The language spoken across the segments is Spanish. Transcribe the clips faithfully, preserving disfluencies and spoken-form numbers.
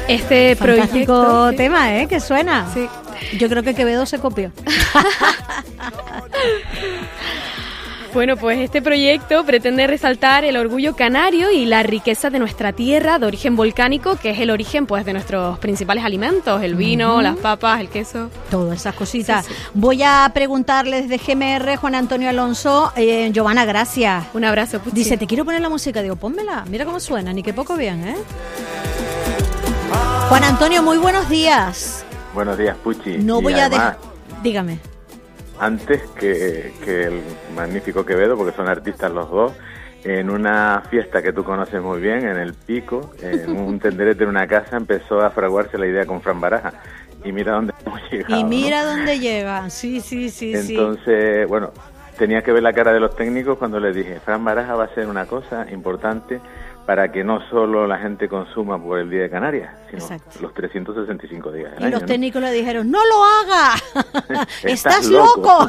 Este Fantástico proyecto, sí. tema, ¿eh? Que suena. Sí. Yo creo que Quevedo se copió. Bueno, pues este proyecto pretende resaltar el orgullo canario y la riqueza de nuestra tierra de origen volcánico, que es el origen pues de nuestros principales alimentos, el vino, uh-huh. las papas, el queso. Todas esas cositas. Sí, sí. Voy a preguntarle desde G M R, Juan Antonio Alonso, eh, Giovanna, gracias. Un abrazo, Puchi. Dice, te quiero poner la música. Digo, pónmela, mira cómo suena, ni que poco bien, ¿eh? Juan Antonio, muy buenos días. Buenos días, Puchi. No y voy además, a dejar... Dígame. Antes que, que el magnífico Quevedo, porque son artistas los dos, en una fiesta que tú conoces muy bien, en El Pico, en un tenderete en una casa, empezó a fraguarse la idea con Fran Baraja. Y mira dónde hemos llegado. Y mira ¿no? dónde llega, sí, sí, sí. Entonces, sí. bueno, tenía que ver la cara de los técnicos cuando les dije, Fran Baraja va a ser una cosa importante para que no solo la gente consuma por el Día de Canarias, sino Exacto. los trescientos sesenta y cinco días del y año. Y los técnicos ¿no? le dijeron, ¡no lo haga! ¡Estás, Estás loco! loco.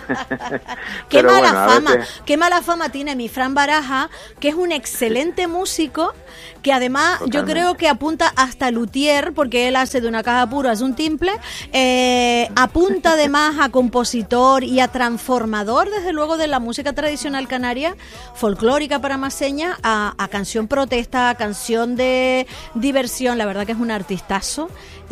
¡Qué Pero mala bueno, fama! veces... ¡Qué mala fama tiene mi Fran Baraja, que es un excelente músico, que además Totalmente. yo creo que apunta hasta luthier, porque él hace de una caja pura, hace un timple, eh, apunta además a compositor y a transformador, desde luego, de la música tradicional canaria, folclórica para más señas, a, a canción protesta, a canción de diversión. La verdad que es un artistazo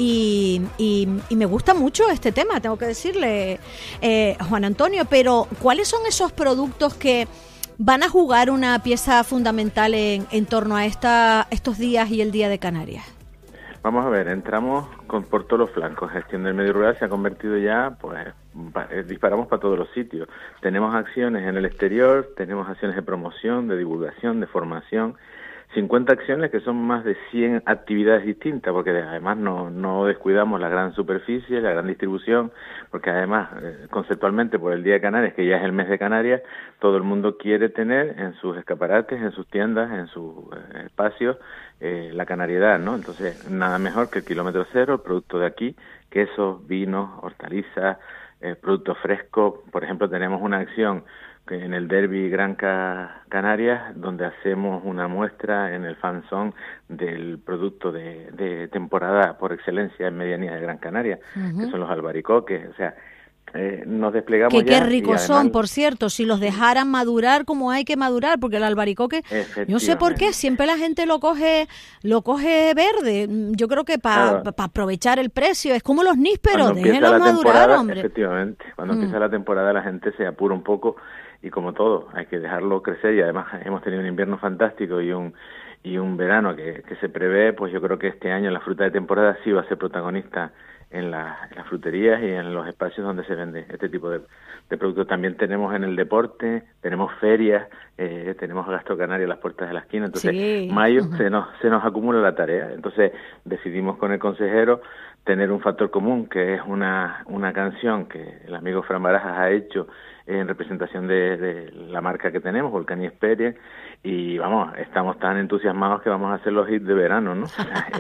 y, y, y me gusta mucho este tema, tengo que decirle, eh, Juan Antonio, pero ¿cuáles son esos productos que van a jugar una pieza fundamental en, en torno a esta, estos días y el Día de Canarias? Vamos a ver, entramos con, por todos los flancos. Gestión del medio rural se ha convertido ya, pues, disparamos para todos los sitios. Tenemos acciones en el exterior, tenemos acciones de promoción, de divulgación, de formación, cincuenta acciones que son más de cien actividades distintas, porque además no, no descuidamos la gran superficie, la gran distribución, porque además, eh, conceptualmente, por el Día de Canarias, que ya es el mes de Canarias, todo el mundo quiere tener en sus escaparates, en sus tiendas, en sus eh, espacios, eh, la canariedad, ¿no? Entonces, nada mejor que el kilómetro cero, el producto de aquí, quesos, vinos, hortalizas, eh, productos frescos. Por ejemplo, tenemos una acción en el Derby Gran Canarias, donde hacemos una muestra en el fanzón del producto de, de temporada por excelencia en medianía de Gran Canaria, uh-huh. que son los albaricoques. O sea, eh, nos desplegamos que ya. Qué ricos además, son, por cierto, si los dejaran madurar como hay que madurar, porque el albaricoque, no sé por qué, siempre la gente lo coge lo coge verde. Yo creo que para claro. pa aprovechar el precio, es como los nísperos, déjenlos madurar, hombre. Efectivamente, cuando mm. empieza la temporada la gente se apura un poco. Y como todo, hay que dejarlo crecer, y además hemos tenido un invierno fantástico y un y un verano que, que se prevé. Pues yo creo que este año la fruta de temporada sí va a ser protagonista en, la, en las fruterías y en los espacios donde se vende este tipo de, de productos. También tenemos en el deporte, tenemos ferias, eh, tenemos Gastro Canario a las puertas de la esquina. Entonces, sí. mayo uh-huh. se nos se nos acumula la tarea. Entonces, decidimos con el consejero tener un factor común, que es una una canción que el amigo Fran Barajas ha hecho en representación de, de la marca que tenemos, Volcán y Experience, y vamos, estamos tan entusiasmados que vamos a hacer los hits de verano, ¿no?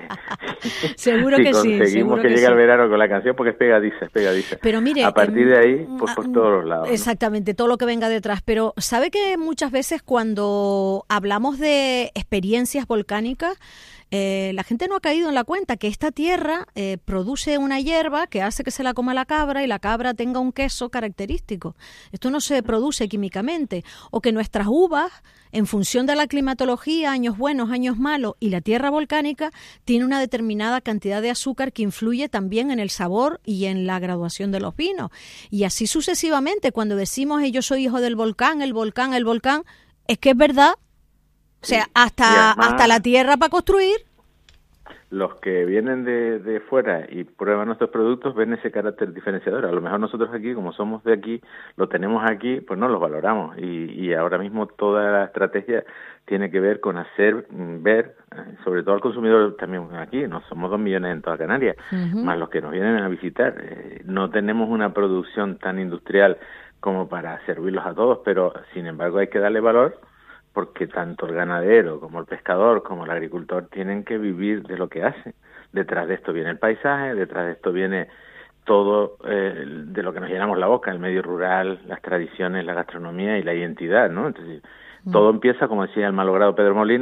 Seguro si que sí. Conseguimos que, que llegue sí. el verano con la canción, porque es pegadiza, es pegadiza. Pero mire, a partir eh, de ahí, pues por todos los lados. Exactamente, ¿no? Todo lo que venga detrás. Pero ¿sabe que muchas veces cuando hablamos de experiencias volcánicas, Eh, la gente no ha caído en la cuenta que esta tierra eh, produce una hierba que hace que se la coma la cabra y la cabra tenga un queso característico? Esto no se produce químicamente. O que nuestras uvas, en función de la climatología, años buenos, años malos, y la tierra volcánica, tiene una determinada cantidad de azúcar que influye también en el sabor y en la graduación de los vinos. Y así sucesivamente, cuando decimos eh, yo soy hijo del volcán, el volcán, el volcán, es que es verdad. O sea, hasta además, hasta la tierra para construir. Los que vienen de, de fuera y prueban nuestros productos ven ese carácter diferenciador. A lo mejor nosotros aquí, como somos de aquí, lo tenemos aquí, pues no los valoramos. Y, y ahora mismo toda la estrategia tiene que ver con hacer ver, sobre todo al consumidor también aquí, no somos dos millones en toda Canarias, uh-huh. más los que nos vienen a visitar. Eh, no tenemos una producción tan industrial como para servirlos a todos, pero sin embargo hay que darle valor, porque tanto el ganadero como el pescador como el agricultor tienen que vivir de lo que hacen. Detrás de esto viene el paisaje, detrás de esto viene todo eh, de lo que nos llenamos la boca, el medio rural, las tradiciones, la gastronomía y la identidad, ¿no? Entonces, mm. todo empieza, como decía el malogrado Pedro Molina,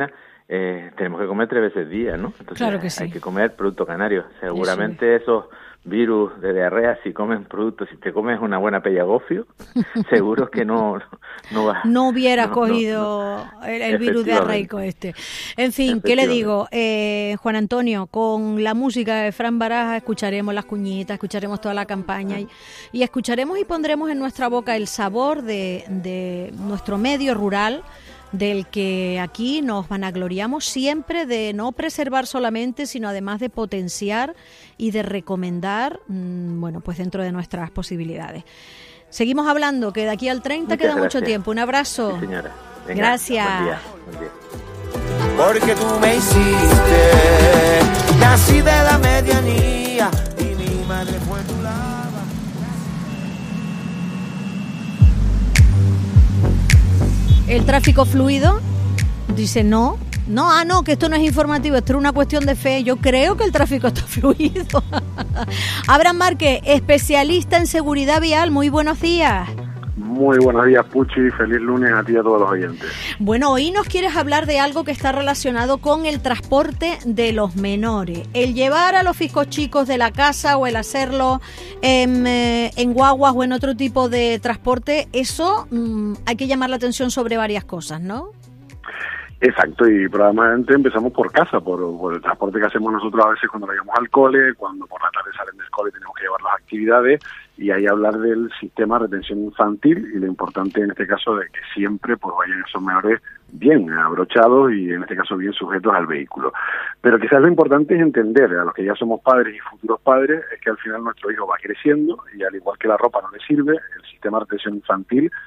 eh, tenemos que comer tres veces al día, ¿no? Entonces claro que sí. Hay que comer producto canario. Seguramente Eso. esos virus de diarrea, si comen productos, si te comes una buena pellagofio, seguro que no no vas. No hubieras no, cogido no, no. el, el virus diarreico este. En fin, ¿qué le digo? Eh, Juan Antonio, con la música de Fran Baraja escucharemos las cuñitas, escucharemos toda la campaña y, y escucharemos y pondremos en nuestra boca el sabor de, de nuestro medio rural, del que aquí nos vanagloriamos siempre de no preservar solamente, sino además de potenciar y de recomendar, mmm, bueno, pues dentro de nuestras posibilidades. Seguimos hablando, que de aquí al treinta Muchas queda gracias. Mucho tiempo. Un abrazo. Sí, señora. Venga, gracias. Buen día. Buen día. Porque tú me hiciste, nací de la medianía y mi madre fue tu lava. El tráfico fluido, dice no, no, ah no, que esto no es informativo, esto es una cuestión de fe. Yo creo que el tráfico está fluido. Abraham Márquez, especialista en seguridad vial, muy buenos días. Muy buenos días, Puchi, feliz lunes a ti y a todos los oyentes. Bueno, hoy nos quieres hablar de algo que está relacionado con el transporte de los menores. El llevar a los fiscos chicos de la casa o el hacerlo en, eh, en guaguas o en otro tipo de transporte, eso mmm, hay que llamar la atención sobre varias cosas, ¿no? Exacto, y probablemente empezamos por casa, por, por el transporte que hacemos nosotros a veces cuando vayamos al cole, cuando por la tarde salen del cole y tenemos que llevar las actividades, y ahí hablar del sistema de retención infantil y lo importante en este caso de que siempre pues vayan esos menores bien abrochados y en este caso bien sujetos al vehículo. Pero quizás lo importante es entender a los que ya somos padres y futuros padres es que al final nuestro hijo va creciendo y al igual que la ropa no le sirve, el sistema de retención infantil